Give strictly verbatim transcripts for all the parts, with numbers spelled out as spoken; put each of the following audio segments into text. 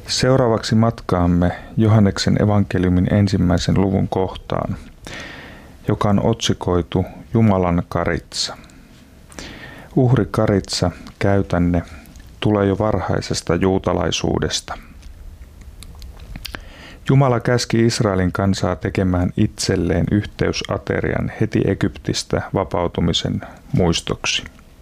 Seuraavaksi matkaamme Johanneksen evankeliumin ensimmäisen luvun kohtaan, joka on otsikoitu Jumalan karitsa. Uhrikaritsa, käytänne, tulee jo varhaisesta juutalaisuudesta. Jumala käski Israelin kansaa tekemään itselleen yhteysaterian heti Egyptistä vapautumisen muistoksi.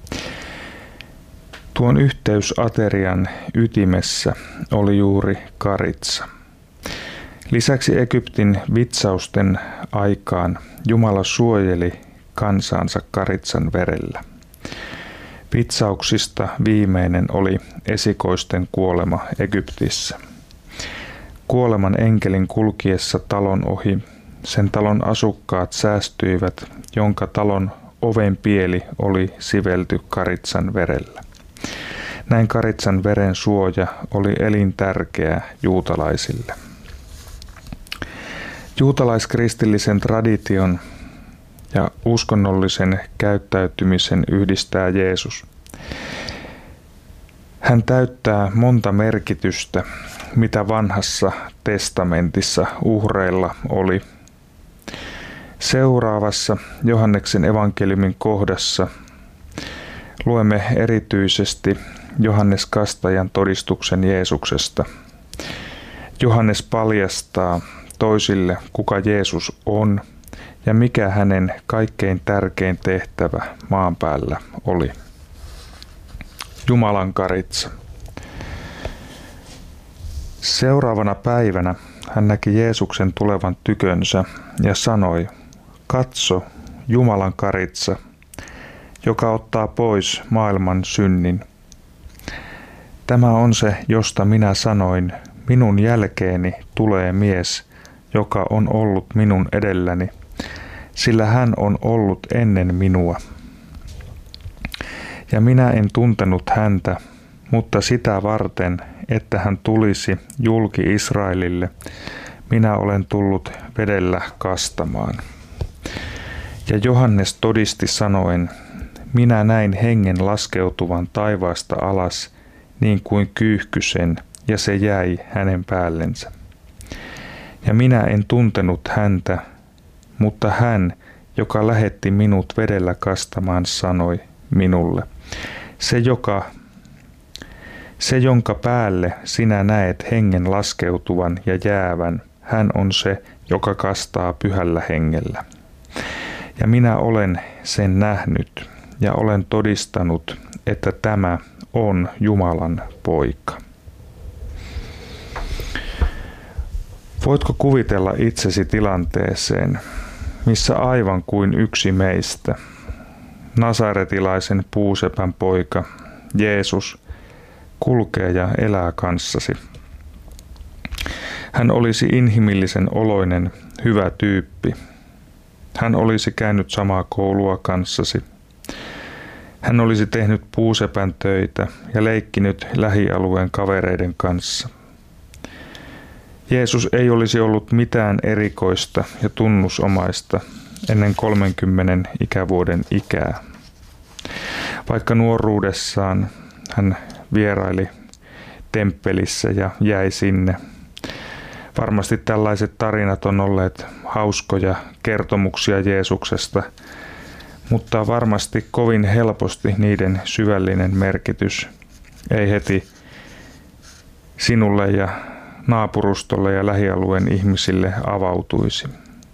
Tuon yhteysaterian ytimessä oli juuri karitsa. Lisäksi Egyptin vitsausten aikaan Jumala suojeli kansansa karitsan verellä. Vitsauksista viimeinen oli esikoisten kuolema Egyptissä. Kuoleman enkelin kulkiessa talon ohi, sen talon asukkaat säästyivät, jonka talon oven pieli oli sivelty karitsan verellä. Näin karitsan veren suoja oli elintärkeä juutalaisille. Juutalaiskristillisen tradition ja uskonnollisen käyttäytymisen yhdistää Jeesus. Hän täyttää monta merkitystä, mitä vanhassa testamentissa uhreilla oli. Seuraavassa Johanneksen evankeliumin kohdassa luemme erityisesti Johannes Kastajan todistuksen Jeesuksesta. Johannes paljastaa toisille, kuka Jeesus on ja mikä hänen kaikkein tärkein tehtävä maan päällä oli. Jumalan karitsa. Seuraavana päivänä hän näki Jeesuksen tulevan tykönsä ja sanoi, katso, Jumalan karitsa, joka ottaa pois maailman synnin. Tämä on se, josta minä sanoin, minun jälkeeni tulee mies, joka on ollut minun edelläni, sillä hän on ollut ennen minua. Ja minä en tuntenut häntä, mutta sitä varten, että hän tulisi julki Israelille, minä olen tullut vedellä kastamaan. Ja Johannes todisti sanoen, minä näin hengen laskeutuvan taivaasta alas, niin kuin kyyhkysen, ja se jäi hänen päällensä. Ja minä en tuntenut häntä, mutta hän, joka lähetti minut vedellä kastamaan, sanoi minulle, se, joka, se jonka päälle sinä näet hengen laskeutuvan ja jäävän, hän on se, joka kastaa pyhällä hengellä. Ja minä olen sen nähnyt ja olen todistanut, että tämä on Jumalan poika. Voitko kuvitella itsesi tilanteeseen, missä aivan kuin yksi meistä, nasaretilaisen puusepän poika, Jeesus, kulkee ja elää kanssasi? Hän olisi inhimillisen oloinen, hyvä tyyppi. Hän olisi käynyt samaa koulua kanssasi. Hän olisi tehnyt puusepän töitä ja leikkinyt lähialueen kavereiden kanssa. Jeesus ei olisi ollut mitään erikoista ja tunnusomaista ennen kolmenkymmenen ikävuoden ikää. Vaikka nuoruudessaan hän vieraili temppelissä ja jäi sinne. Varmasti tällaiset tarinat on olleet hauskoja kertomuksia Jeesuksesta, mutta varmasti kovin helposti niiden syvällinen merkitys ei heti sinulle ja naapurustolle ja lähialueen ihmisille avautuisi.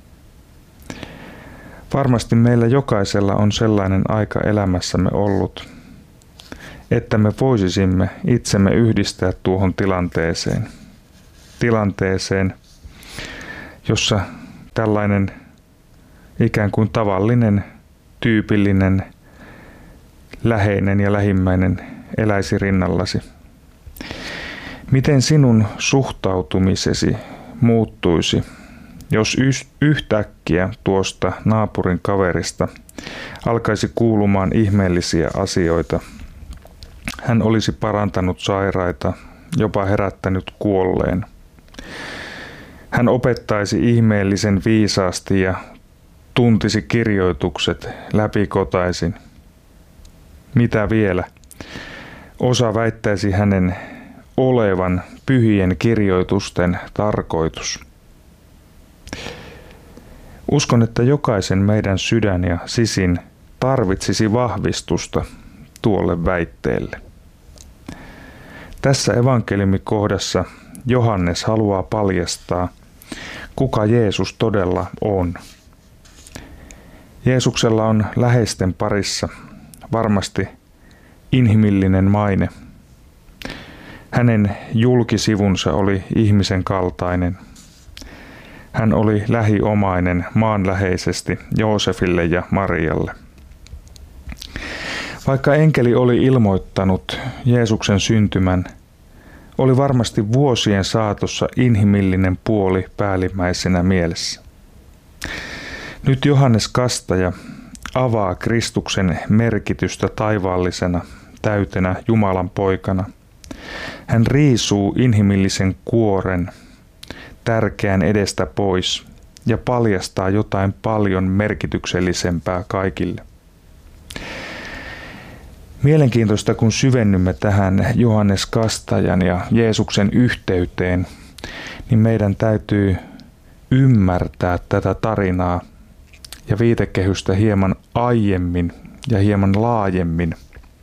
Varmasti meillä jokaisella on sellainen aika elämässämme ollut, että me voisisimme itsemme yhdistää tuohon tilanteeseen. Tilanteeseen, jossa tällainen ikään kuin tavallinen, tyypillinen, läheinen ja lähimmäinen eläisi rinnallasi. Miten sinun suhtautumisesi muuttuisi, jos yhtäkkiä tuosta naapurin kaverista alkaisi kuulumaan ihmeellisiä asioita? Hän olisi parantanut sairaita, jopa herättänyt kuolleen. Hän opettaisi ihmeellisen viisaasti ja tuntisi kirjoitukset läpikotaisin. Mitä vielä? Osa väittäisi hänen olevan pyhien kirjoitusten tarkoitus. Uskon, että jokaisen meidän sydän ja sisin tarvitsisi vahvistusta tuolle väitteelle. Tässä evankeliumikohdassa Johannes haluaa paljastaa, kuka Jeesus todella on. Jeesuksella on läheisten parissa varmasti inhimillinen maine. Hänen julkisivunsa oli ihmisen kaltainen. Hän oli lähiomainen maanläheisesti Joosefille ja Marialle. Vaikka enkeli oli ilmoittanut Jeesuksen syntymän, oli varmasti vuosien saatossa inhimillinen puoli päällimmäisenä mielessä. Nyt Johannes Kastaja avaa Kristuksen merkitystä taivaallisena, täytenä Jumalan poikana. Hän riisuu inhimillisen kuoren tärkeän edestä pois ja paljastaa jotain paljon merkityksellisempää kaikille. Mielenkiintoista, kun syvennymme tähän Johannes Kastajan ja Jeesuksen yhteyteen, niin meidän täytyy ymmärtää tätä tarinaa ja viitekehystä hieman aiemmin ja hieman laajemmin.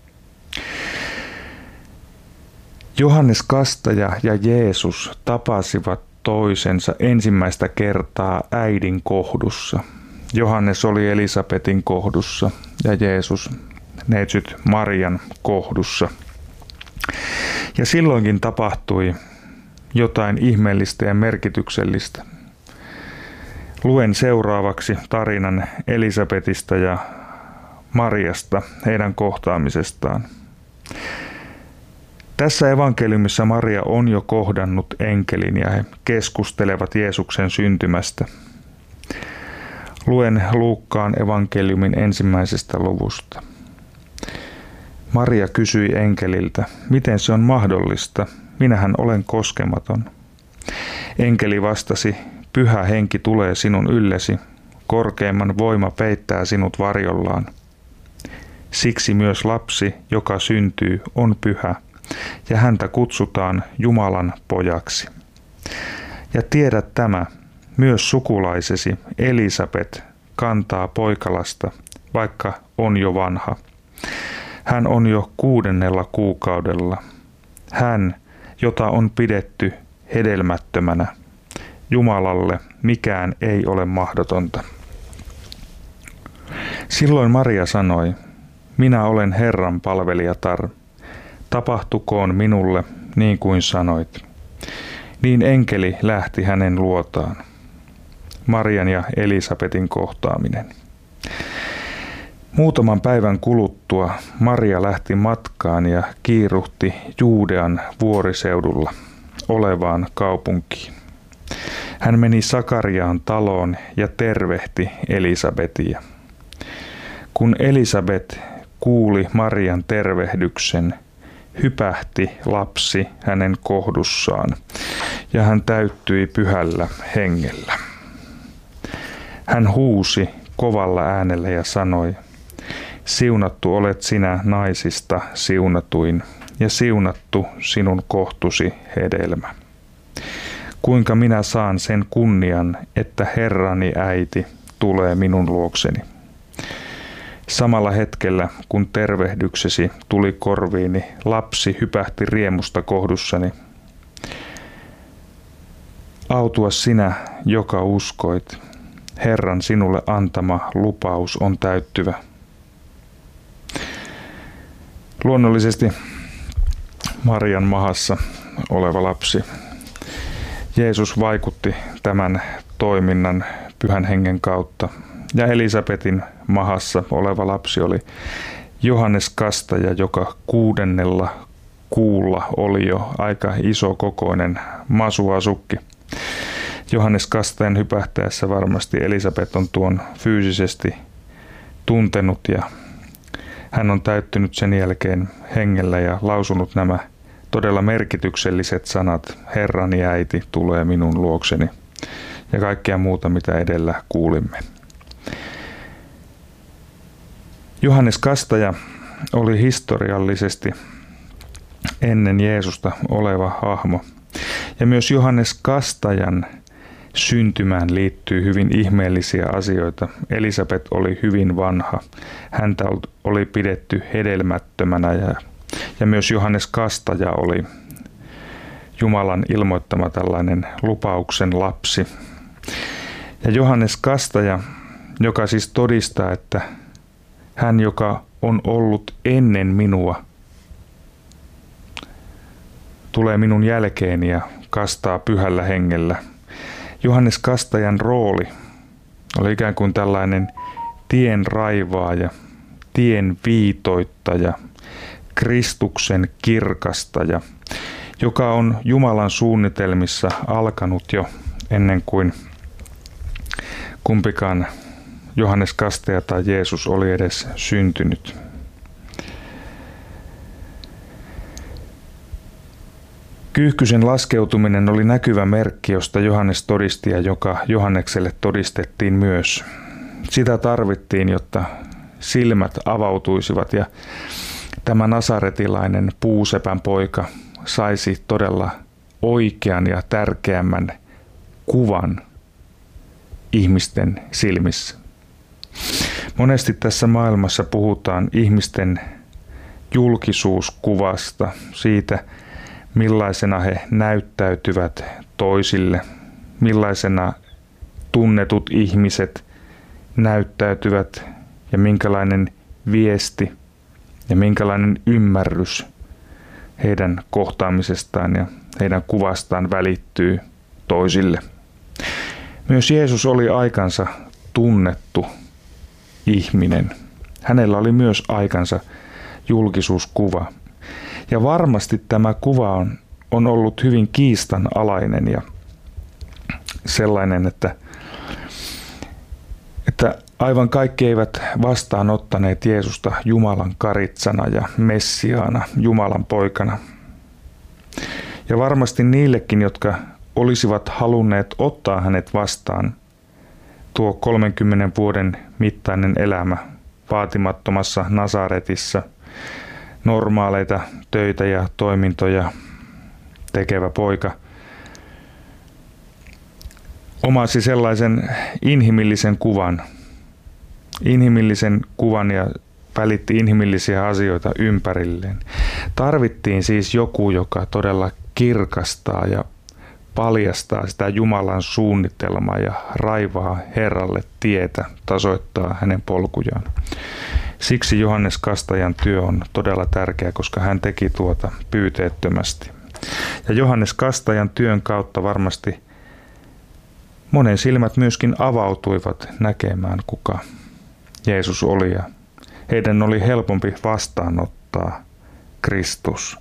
Johannes Kastaja ja Jeesus tapasivat toisensa ensimmäistä kertaa äidin kohdussa. Johannes oli Elisabetin kohdussa ja Jeesus neitsyt Marian kohdussa. Ja silloinkin tapahtui jotain ihmeellistä ja merkityksellistä. Luen seuraavaksi tarinan Elisabetista ja Mariasta, heidän kohtaamisestaan. Tässä evankeliumissa Maria on jo kohdannut enkelin ja he keskustelevat Jeesuksen syntymästä. Luen Luukkaan evankeliumin ensimmäisestä luvusta. Maria kysyi enkeliltä, miten se on mahdollista, minähän olen koskematon. Enkeli vastasi, pyhä henki tulee sinun yllesi, korkeimman voima peittää sinut varjollaan. Siksi myös lapsi, joka syntyy, on pyhä, ja häntä kutsutaan Jumalan pojaksi. Ja tiedät tämä, myös sukulaisesi Elisabet kantaa poikalasta, vaikka on jo vanha. Hän on jo kuudennella kuukaudella. Hän, jota on pidetty hedelmättömänä. Jumalalle mikään ei ole mahdotonta. Silloin Maria sanoi, minä olen Herran palvelijatar. Tapahtukoon minulle niin kuin sanoit. Niin enkeli lähti hänen luotaan. Marian ja Elisabetin kohtaaminen. Muutaman päivän kuluttua Maria lähti matkaan ja kiiruhti Juudean vuoriseudulla olevaan kaupunkiin. Hän meni Sakariaan taloon ja tervehti Elisabetia. Kun Elisabet kuuli Marian tervehdyksen, hypähti lapsi hänen kohdussaan ja hän täyttyi pyhällä hengellä. Hän huusi kovalla äänellä ja sanoi, siunattu olet sinä naisista siunatuin ja siunattu sinun kohtusi hedelmä. Kuinka minä saan sen kunnian, että Herrani äiti tulee minun luokseni. Samalla hetkellä, kun tervehdyksesi tuli korviini, lapsi hypähti riemusta kohdussani. Autua sinä, joka uskoit. Herran sinulle antama lupaus on täyttyvä. Luonnollisesti Marian mahassa oleva lapsi. Jeesus vaikutti tämän toiminnan Pyhän Hengen kautta. Ja Elisabetin mahassa oleva lapsi oli Johannes Kastaja, joka kuudennella kuulla oli jo aika iso kokoinen masuasukki. Johannes Kastajan hypähtäessä varmasti Elisabet on tuon fyysisesti tuntenut ja hän on täyttynyt sen jälkeen hengellä ja lausunut nämä todella merkitykselliset sanat, Herrani äiti tulee minun luokseni ja kaikkea muuta mitä edellä kuulimme. Johannes Kastaja oli historiallisesti ennen Jeesusta oleva hahmo. Ja myös Johannes Kastajan syntymään liittyy hyvin ihmeellisiä asioita. Elisabet oli hyvin vanha. Häntä oli pidetty hedelmättömänä ja, ja myös Johannes Kastaja oli Jumalan ilmoittama tällainen lupauksen lapsi. Ja Johannes Kastaja, joka siis todistaa, että hän, joka on ollut ennen minua, tulee minun jälkeeni ja kastaa pyhällä hengellä. Johannes Kastajan rooli oli ikään kuin tällainen tien raivaaja, tien viitoittaja, Kristuksen kirkastaja, joka on Jumalan suunnitelmissa alkanut jo ennen kuin kumpikaan Johannes Kastaja tai Jeesus oli edes syntynyt. Kyyhkysen laskeutuminen oli näkyvä merkki, josta Johannes todisti ja joka Johannekselle todistettiin myös. Sitä tarvittiin, jotta silmät avautuisivat ja tämä nasaretilainen puusepän poika saisi todella oikean ja tärkeämmän kuvan ihmisten silmissä. Monesti tässä maailmassa puhutaan ihmisten julkisuuskuvasta, siitä millaisena he näyttäytyvät toisille, millaisena tunnetut ihmiset näyttäytyvät ja minkälainen viesti ja minkälainen ymmärrys heidän kohtaamisestaan ja heidän kuvastaan välittyy toisille. Myös Jeesus oli aikansa tunnettu ihminen. Hänellä oli myös aikansa julkisuuskuva. Ja varmasti tämä kuva on, on ollut hyvin kiistanalainen ja sellainen, että, että aivan kaikki eivät vastaanottaneet Jeesusta Jumalan karitsana ja Messiaana, Jumalan poikana. Ja varmasti niillekin, jotka olisivat halunneet ottaa hänet vastaan, tuo kolmenkymmenen vuoden mittainen elämä vaatimattomassa Nasaretissa, normaaleita töitä ja toimintoja tekevä poika, omasi sellaisen inhimillisen kuvan, inhimillisen kuvan ja välitti inhimillisiä asioita ympärilleen. Tarvittiin siis joku, joka todella kirkastaa ja paljastaa sitä Jumalan suunnitelmaa ja raivaa Herralle tietä, tasoittaa hänen polkujaan. Siksi Johannes Kastajan työ on todella tärkeä, koska hän teki tuota pyyteettömästi. Ja Johannes Kastajan työn kautta varmasti monen silmät myöskin avautuivat näkemään, kuka Jeesus oli, ja heidän oli helpompi vastaanottaa Kristus.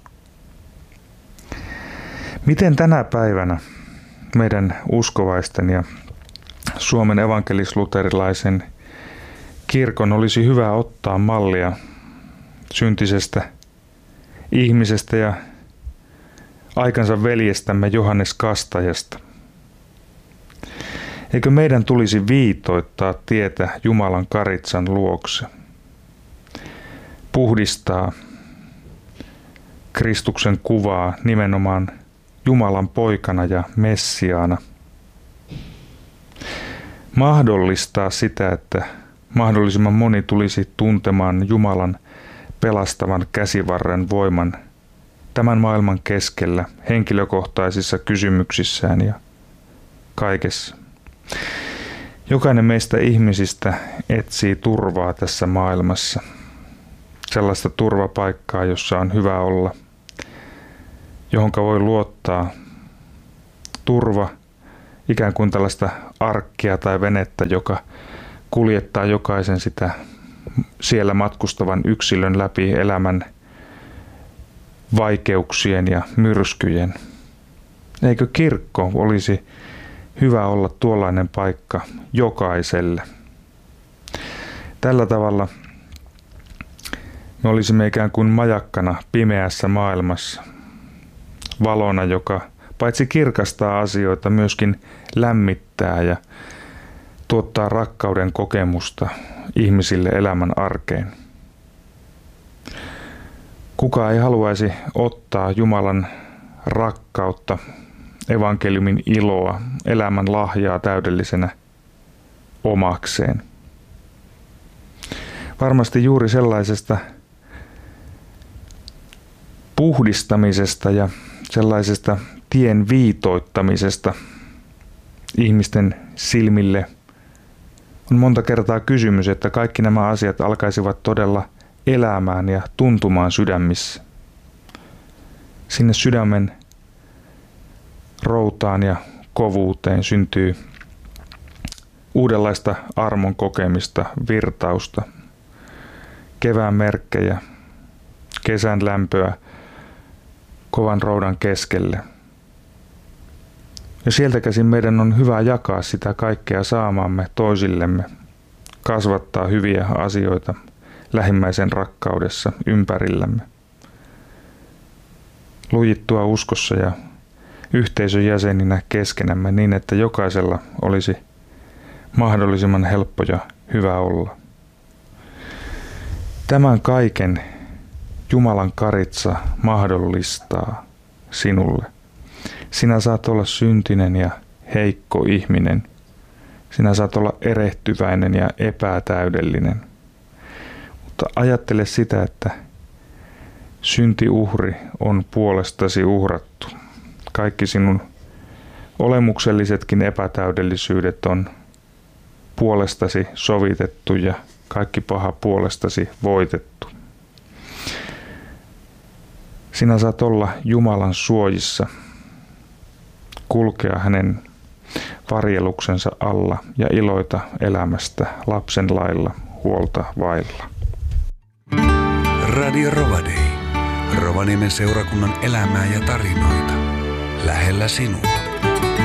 Miten tänä päivänä meidän uskovaisten ja Suomen evankelis-luterilaisen kirkon olisi hyvä ottaa mallia syntisestä ihmisestä ja aikansa veljestämme Johannes Kastajasta? Eikö meidän tulisi viitoittaa tietä Jumalan karitsan luokse? Puhdistaa Kristuksen kuvaa nimenomaan Jumalan poikana ja Messiaana. Mahdollistaa sitä, että mahdollisimman moni tulisi tuntemaan Jumalan pelastavan käsivarren voiman tämän maailman keskellä, henkilökohtaisissa kysymyksissään ja kaikessa. Jokainen meistä ihmisistä etsii turvaa tässä maailmassa. Sellaista turvapaikkaa, jossa on hyvä olla, johonka voi luottaa. Turva, ikään kuin tällaista arkkia tai venettä, joka kuljettaa jokaisen sitä siellä matkustavan yksilön läpi elämän vaikeuksien ja myrskyjen. Eikö kirkko olisi hyvä olla tuollainen paikka jokaiselle? Tällä tavalla me olisimme ikään kuin majakkana pimeässä maailmassa, valona, joka paitsi kirkastaa asioita, myöskin lämmittää ja tuottaa rakkauden kokemusta ihmisille elämän arkeen. Kuka ei haluaisi ottaa Jumalan rakkautta, evankeliumin iloa, elämän lahjaa täydellisenä omakseen. Varmasti juuri sellaisesta puhdistamisesta ja sellaisesta tien viitoittamisesta ihmisten silmille on monta kertaa kysymys, että kaikki nämä asiat alkaisivat todella elämään ja tuntumaan sydämissä. Sinne sydämen routaan ja kovuuteen syntyy uudenlaista armon kokemista, virtausta, kevään merkkejä, kesän lämpöä kovan roudan keskelle. Ja sieltä käsin meidän on hyvä jakaa sitä kaikkea saamaamme toisillemme, kasvattaa hyviä asioita lähimmäisen rakkaudessa ympärillämme. Lujittua uskossa ja yhteisön jäseninä keskenämme niin, että jokaisella olisi mahdollisimman helppo ja hyvä olla. Tämän kaiken Jumalan karitsa mahdollistaa sinulle. Sinä saat olla syntinen ja heikko ihminen. Sinä saat olla erehtyväinen ja epätäydellinen. Mutta ajattele sitä, että syntiuhri on puolestasi uhrattu. Kaikki sinun olemuksellisetkin epätäydellisyydet on puolestasi sovitettu ja kaikki paha puolestasi voitettu. Sinä saat olla Jumalan suojissa, kulkea hänen varjeluksensa alla ja iloita elämästä lapsen lailla huolta vailla. Radio Rovaniemi. Rovaniemen seurakunnan elämää ja tarinoita. Lähellä sinua.